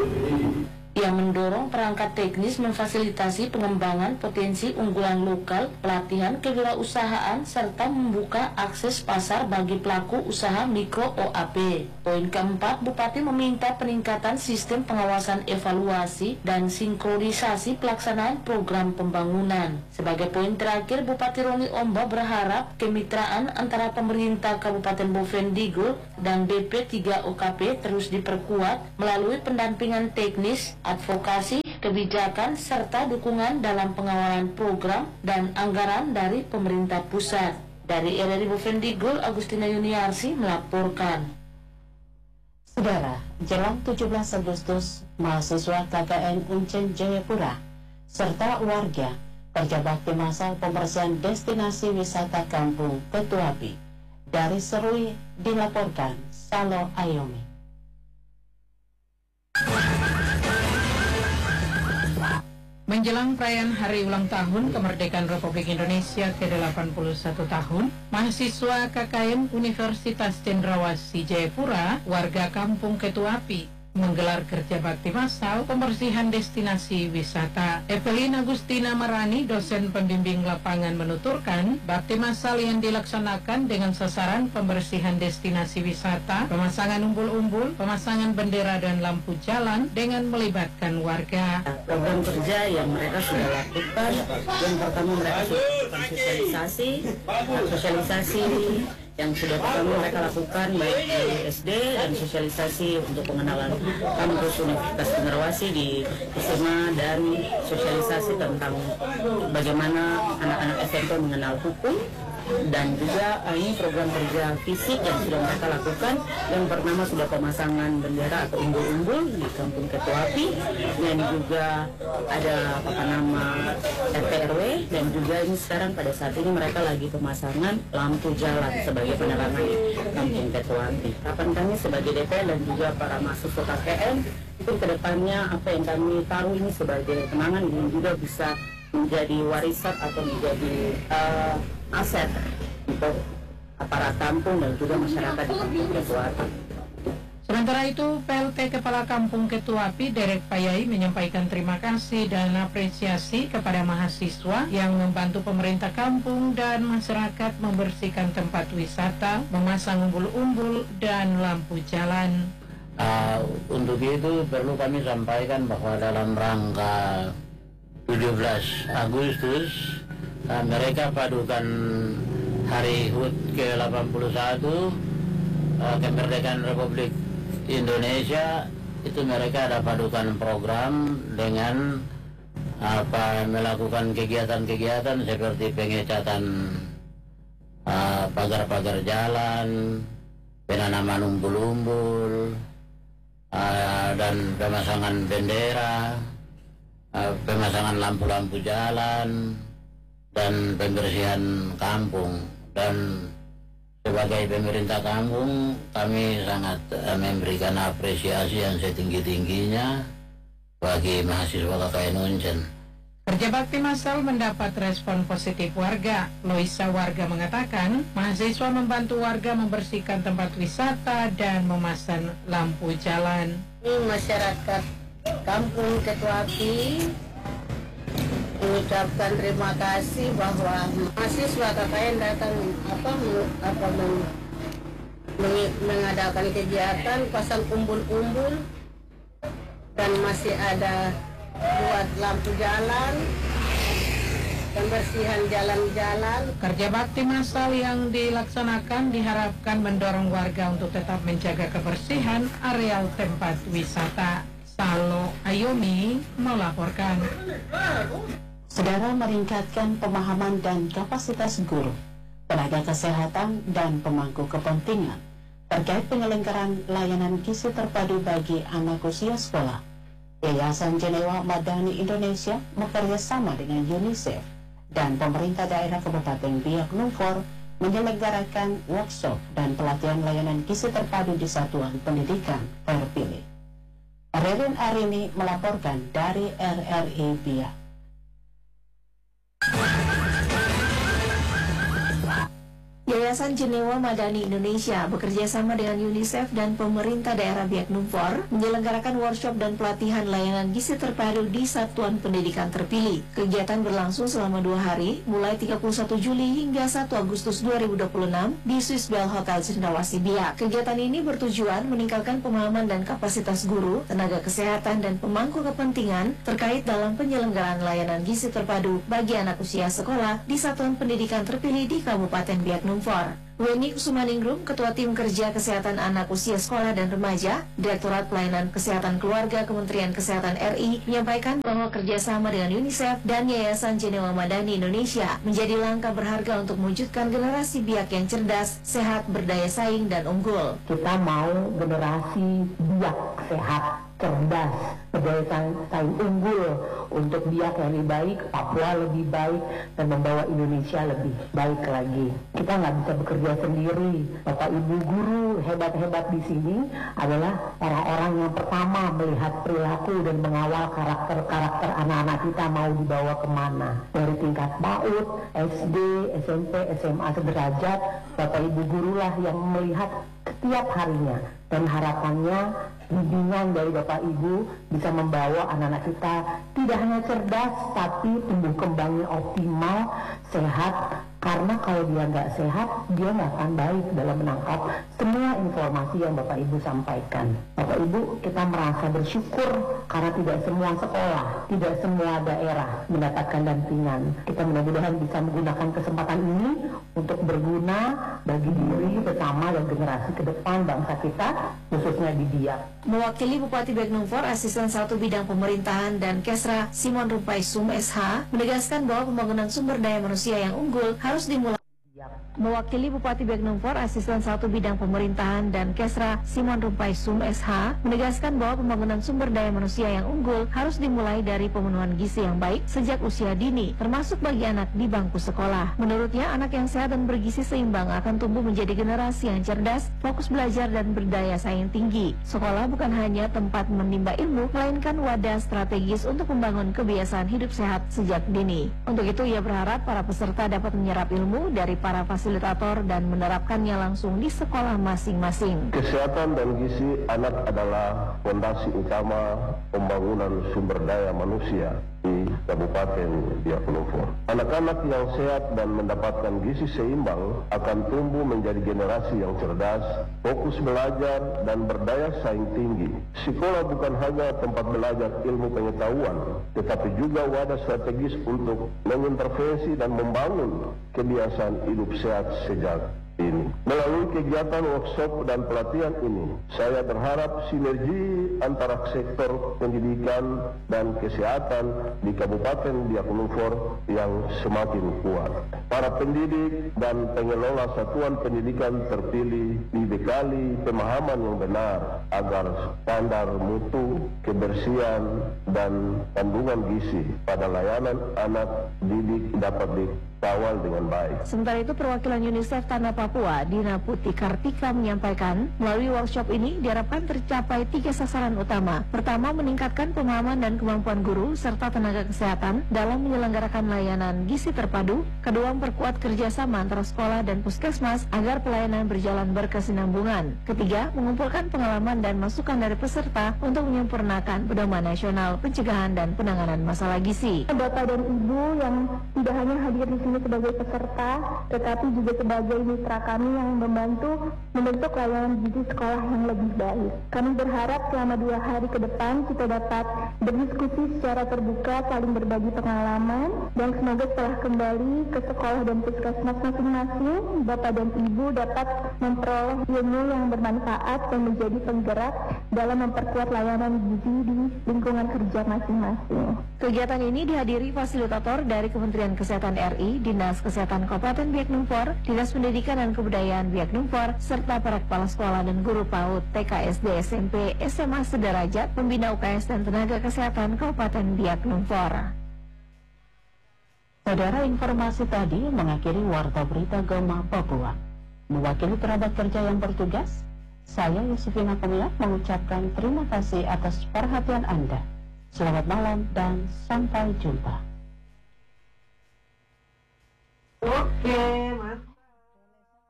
yang mendorong perangkat teknis memfasilitasi pengembangan potensi unggulan lokal, pelatihan kewirausahaan, serta membuka akses pasar bagi pelaku usaha mikro OAP. Poin keempat, Bupati meminta peningkatan sistem pengawasan evaluasi dan sinkronisasi pelaksanaan program pembangunan. Sebagai poin terakhir, Bupati Roni Omba berharap kemitraan antara pemerintah Kabupaten Bovendigul dan BP3 OKP terus diperkuat melalui pendampingan teknis, advokasi, kebijakan, serta dukungan dalam pengawalan program dan anggaran dari pemerintah pusat. Dari RRI Bovendigul, Agustina Yuniarsi melaporkan. Saudara, jelang 17 Agustus, mahasiswa KKN Uncen Jayapura serta warga kerja bakti masal pembersihan destinasi wisata kampung Ketuapi. Dari Serui dilaporkan Salo Ayomi. Menjelang perayaan Hari Ulang Tahun Kemerdekaan Republik Indonesia ke-81 tahun, mahasiswa KKN Universitas Cendrawasih Jayapura, warga Kampung Ketuapi, menggelar kerja bakti massal pembersihan destinasi wisata. Evelyn Agustina Marani, dosen pembimbing lapangan, menuturkan bakti massal yang dilaksanakan dengan sasaran pembersihan destinasi wisata, pemasangan umbul-umbul, pemasangan bendera dan lampu jalan dengan melibatkan warga. Program kerja yang mereka sudah lakukan, yang pertama mereka sudah lakukan sosialisasi yang sudah pertama mereka lakukan baik di SD dan sosialisasi untuk pengenalan kampus Universitas Cendrawasih di SMA dan sosialisasi tentang bagaimana anak-anak SMP mengenal hukum. Dan juga ini program kerja fisik yang sudah mereka lakukan. Yang pertama sudah pemasangan bendera atau umbul-umbul di Kampung Ketuapi, dan juga ada RT RW, dan juga ini sekarang pada saat ini mereka lagi pemasangan lampu jalan sebagai penerangan Kampung Ketuapi. Harapan kami sebagai DPR dan juga para mahasiswa KKN itu kedepannya apa yang kami taruh ini sebagai kenangan ini juga bisa menjadi warisan atau menjadi aset untuk aparat kampung dan juga masyarakat di Kampung Ketuapi. Sementara itu, PLT Kepala Kampung Ketuapi Derek Payai menyampaikan terima kasih dan apresiasi kepada mahasiswa yang membantu pemerintah kampung dan masyarakat membersihkan tempat wisata, memasang umbul-umbul dan lampu jalan. Untuk itu perlu kami sampaikan bahwa dalam rangka 17 Agustus mereka padukan Hari HUT ke-81 Kemerdekaan Republik Indonesia, itu mereka ada padukan program dengan melakukan kegiatan-kegiatan seperti pengecatan pagar-pagar jalan, penanaman umbul-umbul, dan pemasangan bendera, pemasangan lampu-lampu jalan, dan pembersihan kampung. Dan sebagai pemerintah kampung, kami sangat memberikan apresiasi yang setinggi-tingginya bagi mahasiswa KKN Uncen. Kerja bakti massal mendapat respon positif warga. Loisa, warga, mengatakan mahasiswa membantu warga membersihkan tempat wisata dan memasang lampu jalan. Ini masyarakat Kampung Ketuapi mengucapkan terima kasih bahwa mahasiswa KKN datang mengadakan kegiatan pasang umbul-umbul dan masih ada buat lampu jalan, pembersihan jalan-jalan. Kerja bakti massal yang dilaksanakan diharapkan mendorong warga untuk tetap menjaga kebersihan areal tempat wisata. Salo Ayomi melaporkan. Saudara, meningkatkan pemahaman dan kapasitas guru, tenaga kesehatan, dan pemangku kepentingan terkait penyelenggaraan layanan gizi terpadu bagi anak usia sekolah. Yayasan Jenewa Madani Indonesia bekerjasama dengan UNICEF dan pemerintah daerah Kabupaten Biak Numfor menyelenggarakan workshop dan pelatihan layanan gizi terpadu di satuan pendidikan terpilih. Rerin Arini melaporkan dari RRI Biak. Yayasan Jenewa Madani Indonesia bekerja sama dengan UNICEF dan pemerintah daerah Biak Numfor menyelenggarakan workshop dan pelatihan layanan gizi terpadu di satuan pendidikan terpilih. Kegiatan berlangsung selama 2 hari, mulai 31 Juli hingga 1 Agustus 2026 di Swiss Bell Hotel Cendrawasih Biak. Kegiatan ini bertujuan meningkatkan pemahaman dan kapasitas guru, tenaga kesehatan, dan pemangku kepentingan terkait dalam penyelenggaraan layanan gizi terpadu bagi anak usia sekolah di satuan pendidikan terpilih di Kabupaten Biak Numfor. Weni Kusumaningrum, Ketua Tim Kerja Kesehatan Anak Usia Sekolah dan Remaja, Direktorat Pelayanan Kesehatan Keluarga Kementerian Kesehatan RI, menyampaikan bahwa kerjasama dengan UNICEF dan Yayasan Jenewa Madani Indonesia menjadi langkah berharga untuk mewujudkan generasi Biak yang cerdas, sehat, berdaya saing, dan unggul. Kita mau generasi Biak sehat, cerdas, berdaya saing unggul untuk Biak yang lebih baik, Papua lebih baik, dan membawa Indonesia lebih baik lagi. Kita nggak bisa bekerja sendiri. Bapak Ibu guru hebat-hebat di sini adalah orang-orang yang pertama melihat perilaku dan mengawal karakter anak-anak kita mau dibawa kemana. Dari tingkat PAUD, SD, SMP, SMA sederajat, Bapak Ibu guru lah yang melihat setiap harinya, dan harapannya bimbingan dari Bapak Ibu bisa membawa anak-anak kita tidak hanya cerdas tapi tumbuh kembangnya optimal, sehat. Karena kalau dia nggak sehat, dia nggak akan baik dalam menangkap semua informasi yang Bapak Ibu sampaikan. Bapak Ibu, kita merasa bersyukur karena tidak semua sekolah, tidak semua daerah mendapatkan dampingan. Kita mudah-mudahan bisa menggunakan kesempatan ini untuk berguna bagi diri bersama dan generasi ke depan bangsa kita, khususnya di Biak. Mewakili Bupati Biak Numfor, Asisten 1 Bidang Pemerintahan dan Kesra Simon Rumpai Sum SH menegaskan bahwa pembangunan sumber daya manusia yang unggul harus dimulai. Mewakili Bupati Biak Numfor, Asisten 1 Bidang Pemerintahan dan Kesra Simon Rumpai Sum SH menegaskan bahwa pembangunan sumber daya manusia yang unggul harus dimulai dari pemenuhan gizi yang baik sejak usia dini, termasuk bagi anak di bangku sekolah. Menurutnya, anak yang sehat dan bergizi seimbang akan tumbuh menjadi generasi yang cerdas, fokus belajar, dan berdaya saing tinggi. Sekolah bukan hanya tempat menimba ilmu, melainkan wadah strategis untuk membangun kebiasaan hidup sehat sejak dini. Untuk itu, ia berharap para peserta dapat menyerap ilmu dari para fasilitator dan menerapkannya langsung di sekolah masing-masing. Kesehatan dan gizi anak adalah fondasi utama pembangunan sumber daya manusia di Kabupaten Biak Numfor. Anak-anak yang sehat dan mendapatkan gizi seimbang akan tumbuh menjadi generasi yang cerdas, fokus belajar, dan berdaya saing tinggi. Sekolah bukan hanya tempat belajar ilmu pengetahuan, tetapi juga wadah strategis untuk mengintervensi dan membangun kebiasaan hidup sehat sejak ini. Melalui kegiatan workshop dan pelatihan ini, saya berharap sinergi antara sektor pendidikan dan kesehatan di Kabupaten Biak Numfor yang semakin kuat. Para pendidik dan pengelola satuan pendidikan terpilih dibekali pemahaman yang benar agar standar mutu, kebersihan, dan kandungan gizi pada layanan anak didik dapat dikawal dengan baik. Sementara itu, perwakilan UNICEF Tanah Papua, Dina Putih Kartika, menyampaikan melalui workshop ini diharapkan tercapai 3 sasaran utama. Pertama, meningkatkan pemahaman dan kemampuan guru serta tenaga kesehatan dalam menyelenggarakan layanan gizi terpadu. Kedua, memperkuat kerjasama antara sekolah dan puskesmas agar pelayanan berjalan berkesinambungan. Ketiga, mengumpulkan pengalaman dan masukan dari peserta untuk menyempurnakan pedoman nasional pencegahan dan penanganan masalah gizi. Bapak dan Ibu yang tidak hanya hadir di sini sebagai peserta, tetapi juga sebagai mitra kami yang membentuk layanan gizi sekolah yang lebih baik. Kami berharap selama 2 hari ke depan kita dapat berdiskusi secara terbuka, saling berbagi pengalaman, dan semoga setelah kembali ke sekolah dan puskesmas masing-masing, Bapak dan Ibu dapat memperoleh ilmu yang bermanfaat dan menjadi penggerak dalam memperkuat layanan gizi di lingkungan kerja masing-masing. Kegiatan ini dihadiri fasilitator dari Kementerian Kesehatan RI, Dinas Kesehatan Kabupaten Biak Numfor, Dinas Pendidikan dan Kebudayaan Biak Numfor, serta para kepala sekolah dan guru PAUD, TK, SD, SMP, SMA sederajat, pembina UKS dan tenaga kesehatan Kabupaten Biak Numfor. Saudara, informasi tadi mengakhiri Warta Berita Gema Papua. Mewakili kerabat kerja yang bertugas, saya Yusufina Kamila mengucapkan terima kasih atas perhatian Anda. Selamat malam dan sampai jumpa. Oke,